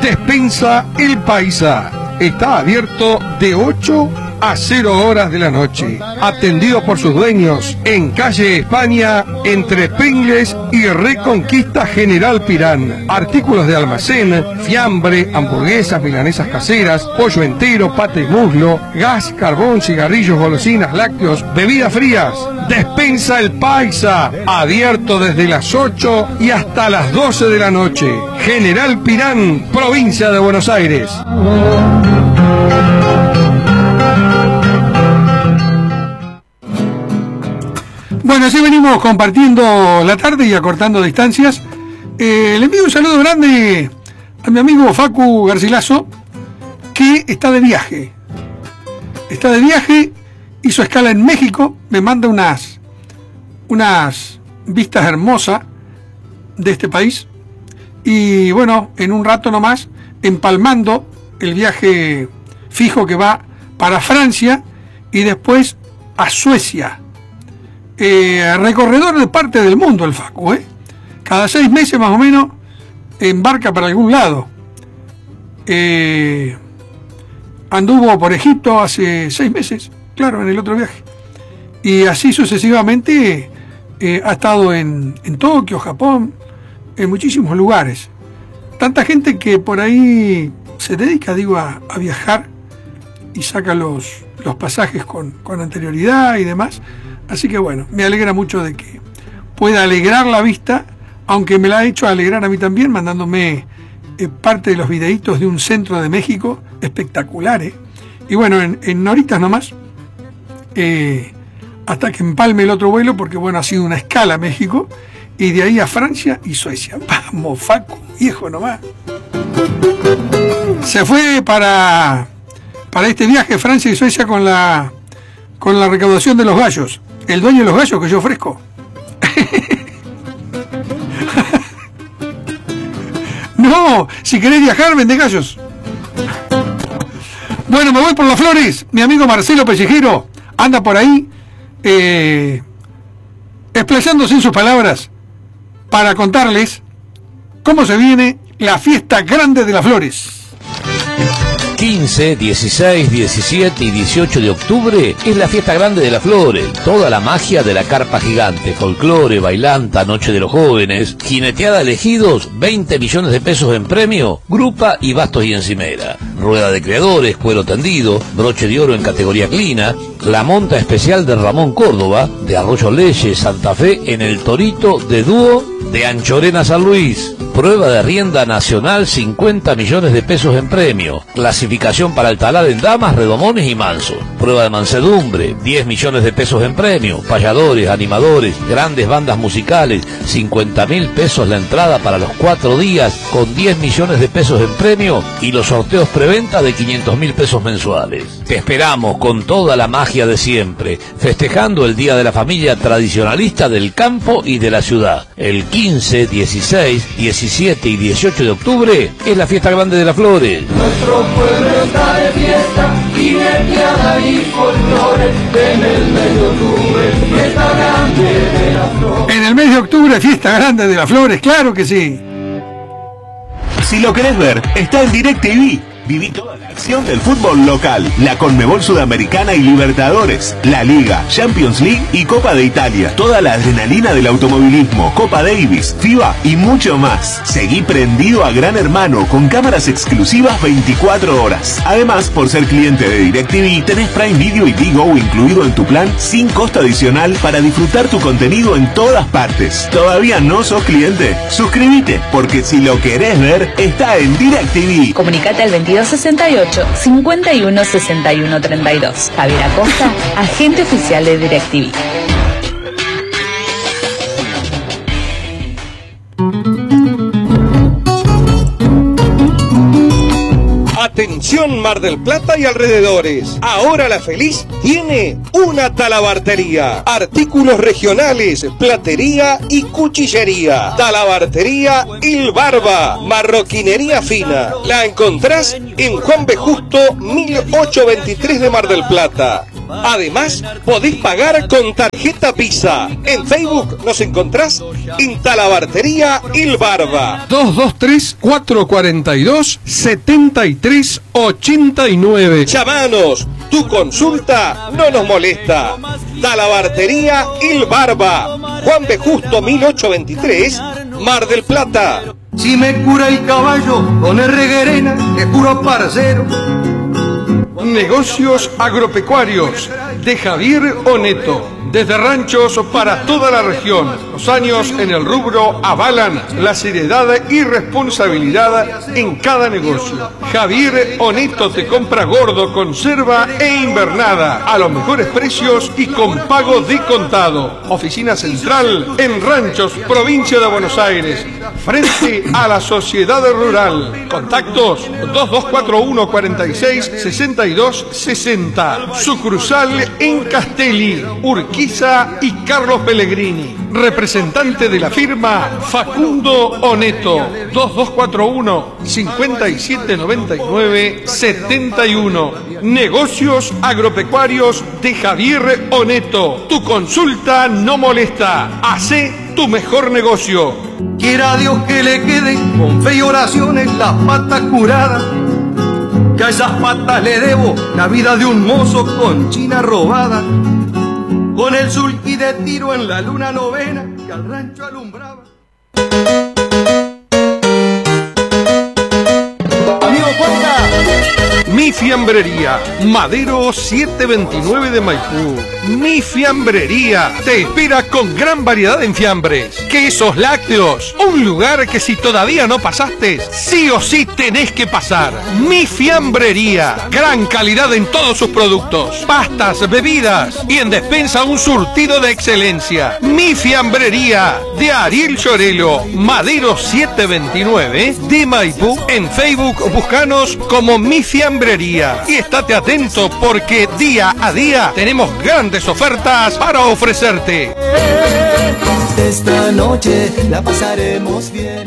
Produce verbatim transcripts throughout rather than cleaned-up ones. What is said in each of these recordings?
Despensa El Paisa. Está abierto de ocho a cero horas de la noche. Atendido por sus dueños en calle España, entre Pringles y Reconquista General Pirán. Artículos de almacén, fiambre, hamburguesas, milanesas caseras, pollo entero, pata y muslo, gas, carbón, cigarrillos, golosinas, lácteos, bebidas frías. Despensa El Paisa. Abierto desde las ocho y hasta las doce de la noche. General Pirán, provincia de Buenos Aires. Bueno, así venimos compartiendo la tarde y acortando distancias. Eh, le envío un saludo grande a mi amigo Facu Garcilaso, que está de viaje. Está de viaje, hizo escala en México, me manda unas, unas vistas hermosas de este país. Y bueno, en un rato nomás, empalmando el viaje fijo que va para Francia y después a Suecia. Eh, recorredor de parte del mundo el Facu, ¿eh? Cada seis meses más o menos embarca para algún lado. Eh, anduvo por Egipto hace seis meses, claro, en el otro viaje. Y así sucesivamente eh, ha estado en, en Tokio, Japón, en muchísimos lugares. Tanta gente que por ahí se dedica, digo, a, a viajar y saca los, los pasajes con, con anterioridad y demás. Así que bueno, me alegra mucho de que pueda alegrar la vista, aunque me la ha hecho alegrar a mí también, mandándome eh, parte de los videitos de un centro de México espectaculares. Y bueno, en, en horitas nomás, eh, hasta que empalme el otro vuelo, porque bueno, ha sido una escala a México, y de ahí a Francia y Suecia. Vamos, Facu, viejo nomás. Se fue para, para este viaje Francia y Suecia con la, con la recaudación de los gallos. El dueño de los gallos que yo ofrezco. No, si querés viajar, vende gallos. Bueno, me voy por las flores. Mi amigo Marcelo Pellejero anda por ahí, eh, explayándose en sus palabras para contarles cómo se viene la fiesta grande de las flores. quince, dieciséis, diecisiete y dieciocho de octubre es la fiesta grande de las flores. Toda la magia de la carpa gigante, folclore, bailanta, noche de los jóvenes, jineteada elegidos, veinte millones de pesos en premio, grupa y bastos y encimera. Rueda de creadores, cuero tendido, broche de oro en categoría clina, la monta especial de Ramón Córdoba, de Arroyo Leyes, Santa Fe, en el Torito de dúo de Anchorena San Luis. Prueba de rienda nacional, cincuenta millones de pesos en premio. Clasificación para el talar en damas, redomones y mansos. Prueba de mansedumbre, diez millones de pesos en premio. Payadores, animadores, grandes bandas musicales, cincuenta mil pesos la entrada para los cuatro días, con diez millones de pesos en premio, y los sorteos preventa de quinientos mil pesos mensuales. Te esperamos con toda la magia de siempre, festejando el Día de la Familia tradicionalista del campo y de la ciudad. El quince, dieciséis, diecisiete y dieciocho de octubre es la fiesta grande de las flores. Nuestro pueblo está de fiesta, jineteada y folclore, en el mes de octubre, fiesta grande de las flores. En el mes de octubre, fiesta grande de las flores, claro que sí. Si lo querés ver, está en DirecTV. Viví toda la acción del fútbol local, la Conmebol Sudamericana y Libertadores, la Liga, Champions League y Copa de Italia. Toda la adrenalina del automovilismo, Copa Davis, FIBA y mucho más. Seguí prendido a Gran Hermano con cámaras exclusivas veinticuatro horas. Además, por ser cliente de DirecTV, tenés Prime Video y Digo incluido en tu plan sin costo adicional para disfrutar tu contenido en todas partes. ¿Todavía no sos cliente? Suscríbete, porque si lo querés ver, está en DirecTV. Comunicate al veintidós sesenta y ocho, cincuenta y uno sesenta y uno treinta y dos. Javier Acosta, agente oficial de DirecTV. Atención Mar del Plata y alrededores. Ahora La Feliz tiene una talabartería. Artículos regionales, platería y cuchillería. Talabartería Il Barba. Marroquinería fina. La encontrás en Juan B. Justo mil ochocientos veintitrés de Mar del Plata. Además, podés pagar con tarjeta Visa. En Facebook nos encontrás en Talabartería Il Barba. dos dos tres, cuatro cuatro dos, siete tres ocho nueve. Llamanos, tu consulta no nos molesta. Talabartería Il Barba, Juan B. Justo mil ochocientos veintitrés, Mar del Plata. Si me cura el caballo con el reguerena, es puro parcero. Negocios agropecuarios de Javier Oneto. Desde ranchos para toda la región. Los años en el rubro avalan la seriedad y responsabilidad en cada negocio. Javier Oneto te compra gordo, conserva e invernada a los mejores precios y con pago de contado. Oficina central en Ranchos, provincia de Buenos Aires, frente a la Sociedad Rural. Contactos dos dos cuatro uno, cuatro seis, seis dos seis cero. Sucursal en Castelli, Urquiza y Carlos Pellegrini. Representante de la firma Facundo Oneto. dos dos cuatro uno, cinco siete nueve nueve, siete uno. Negocios agropecuarios de Javier Oneto. Tu consulta no molesta. Hacé tu mejor negocio. Quiera Dios que le queden con fe y oraciones las patas curadas, que a esas patas le debo la vida de un mozo con china robada, con el sulky de tiro en la luna novena que al rancho alumbraba. Amigo, cuenta. Mi Fiambrería, Madero setecientos veintinueve de Maipú. Mi Fiambrería te espera con gran variedad en fiambres, quesos, lácteos. Un lugar que si todavía no pasaste, sí o sí tenés que pasar. Mi Fiambrería, gran calidad en todos sus productos, pastas, bebidas y en despensa un surtido de excelencia. Mi Fiambrería de Ariel Llorelo, Madero setecientos veintinueve de Maipú. En Facebook búscanos como Mi Fiambrería y estate atento porque día a día tenemos grandes ofertas para ofrecerte. Esta noche la pasaremos bien.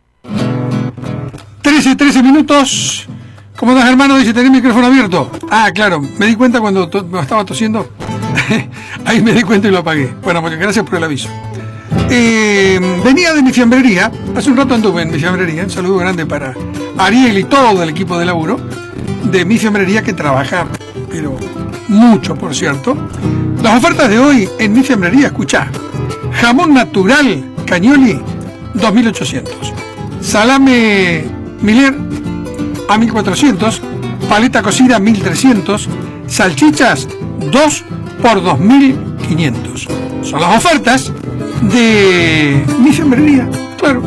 trece, trece minutos. ¿Cómo estás, hermano? Dice, ¿tenés el micrófono abierto? Ah, claro, me di cuenta cuando to me estaba tosiendo. Ahí me di cuenta y lo apagué. Bueno, pues gracias por el aviso. Eh, venía de Mi Fiambrería. Hace un rato anduve en Mi Fiambrería. Un saludo grande para Ariel y todo el equipo de laburo de Mi Fiambrería, que trabaja, pero mucho, por cierto. Las ofertas de hoy en Mi Fiambrería, escuchá. Jamón natural Cañoli, dos mil ochocientos. Salame Miller a mil cuatrocientos. Paleta cocida, mil trescientos. Salchichas, dos por dos mil quinientos. Son las ofertas de Mi Fiambrería, claro.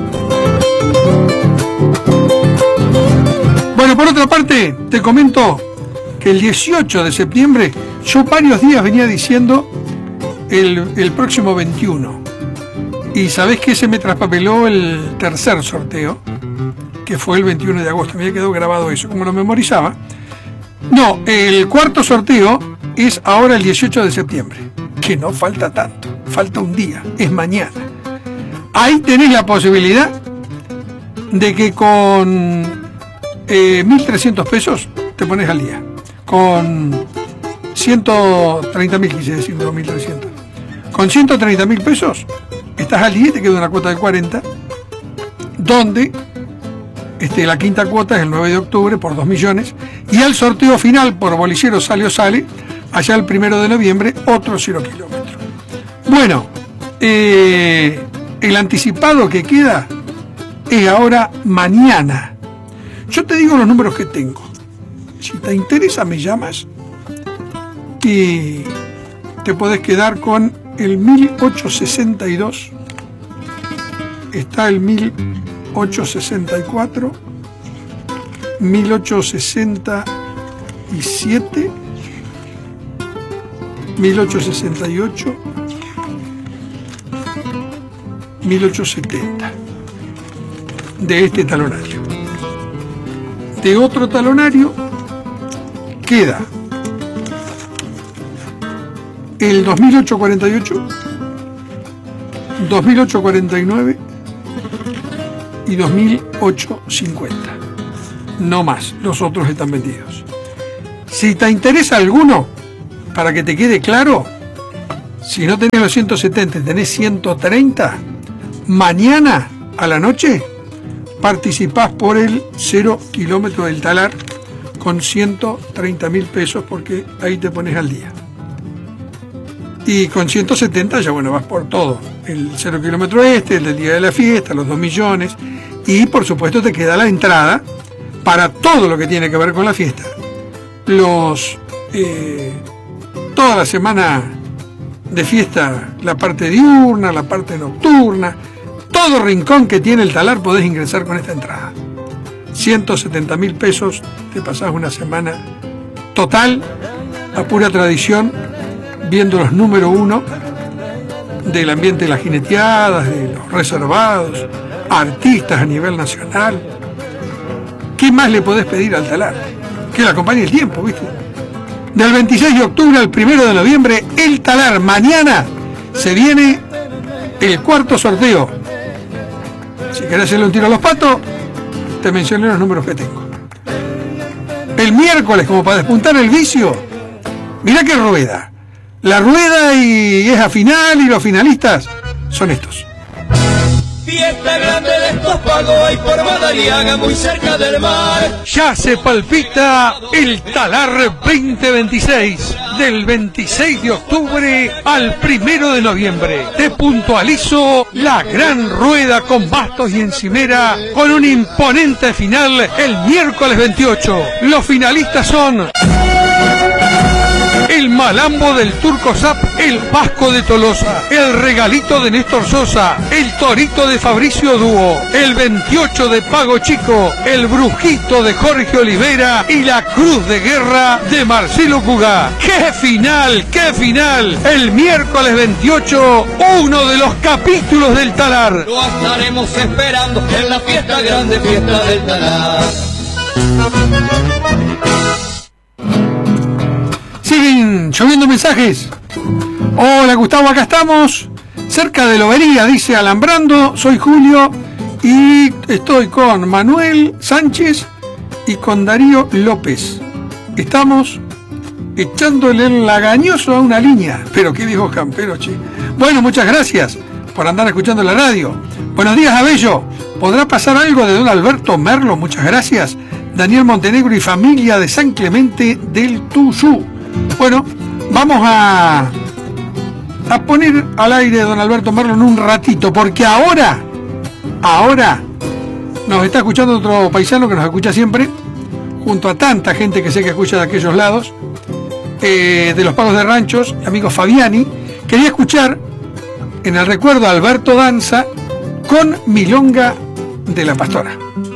Bueno, por otra parte, te comento que el dieciocho de septiembre, yo varios días venía diciendo el, el próximo veintiuno. Y sabés que se me traspapeló el tercer sorteo, que fue el veintiuno de agosto. Me había quedado grabado eso, como lo memorizaba. No, el cuarto sorteo es ahora el dieciocho de septiembre, que no falta tanto, falta un día, es mañana. Ahí tenés la posibilidad de que con eh, mil trescientos pesos te pones al día. Con ciento treinta mil, quise decir, no mil trescientos. Con ciento treinta mil pesos estás al día y te queda una cuota de cuarenta, donde este, la quinta cuota es el nueve de octubre por dos millones, y al sorteo final por bolillero sale o sale, allá el primero de noviembre, otro cero kilómetros. Bueno, eh, el anticipado que queda es ahora mañana. Yo te digo los números que tengo. Si te interesa, me llamas y te podés quedar con el mil ochocientos sesenta y dos. Está el mil ochocientos sesenta y cuatro, mil ochocientos sesenta y siete, mil ochocientos sesenta y ocho, mil ochocientos setenta de este talonario. De otro talonario queda el dos mil ochocientos cuarenta y ocho, dos mil ochocientos cuarenta y nueve y dos mil ochocientos cincuenta. No más, los otros están vendidos. Si te interesa alguno, para que te quede claro, si no tenés los ciento setenta, tenés ciento treinta, mañana a la noche participás por el cero kilómetro del talar con ciento treinta mil pesos, porque ahí te pones al día. Y con ciento setenta ya, bueno, vas por todo. El cero kilómetro este, el del día de la fiesta, los dos millones. Y por supuesto te queda la entrada para todo lo que tiene que ver con la fiesta. Los eh, toda la semana de fiesta, la parte diurna, la parte nocturna, todo rincón que tiene el talar podés ingresar con esta entrada. ciento setenta mil pesos, te pasás una semana total, a pura tradición, viendo los número uno del ambiente de las jineteadas, de los reservados, artistas a nivel nacional. ¿Qué más le podés pedir al talar? Que le acompañe el tiempo, ¿viste? Del veintiséis de octubre al primero de noviembre, el talar. Mañana se viene el cuarto sorteo. Si querés hacerle un tiro a los patos, te mencioné los números que tengo. El miércoles, como para despuntar el vicio, mirá qué rueda. La rueda y es a final, y los finalistas son estos. Fiesta grande de estos pagos hay por Madariaga, muy cerca del mar. Ya se palpita el Talar veinte veintiséis, del veintiséis de octubre al primero de noviembre. Te puntualizo la gran rueda con bastos y encimera, con un imponente final el miércoles veintiocho. Los finalistas son el Malambo del Turco Zap, el Vasco de Tolosa, el Regalito de Néstor Sosa, el Torito de Fabricio Dúo, el veintiocho de Pago Chico, el Brujito de Jorge Olivera y la Cruz de Guerra de Marcelo Cugá. ¡Qué final! ¡Qué final! El miércoles veintiocho, uno de los capítulos del Talar. Lo estaremos esperando en la fiesta grande, fiesta del Talar. Siguen lloviendo mensajes. Hola Gustavo, acá estamos, cerca de Lobería, dice Alambrando. Soy Julio y estoy con Manuel Sánchez y con Darío López. Estamos echándole el lagañoso a una línea. Pero qué viejos camperos, che. Bueno, muchas gracias por andar escuchando la radio. Buenos días, Abello. ¿Podrá pasar algo de don Alberto Merlo? Muchas gracias. Daniel Montenegro y familia de San Clemente del Tuyú. Bueno, vamos a, a poner al aire a don Alberto Merlo en un ratito, porque ahora, ahora nos está escuchando otro paisano que nos escucha siempre, junto a tanta gente que sé que escucha de aquellos lados, eh, de los Pagos de Ranchos, amigo Fabiani. Quería escuchar en el recuerdo a Alberto Danza con Milonga de la Pastora.